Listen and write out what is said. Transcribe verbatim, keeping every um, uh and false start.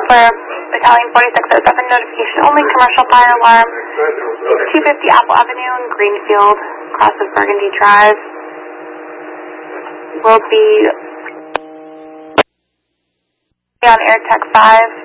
for Battalion forty-six oh seven, notification only, commercial fire alarm, two fifty Apple Avenue in Greenfield, across of Burgundy Drive. Will be on AirTech five.